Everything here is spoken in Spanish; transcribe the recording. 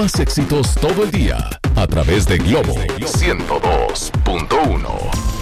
Más éxitos todo el día a través de Globo 102.1.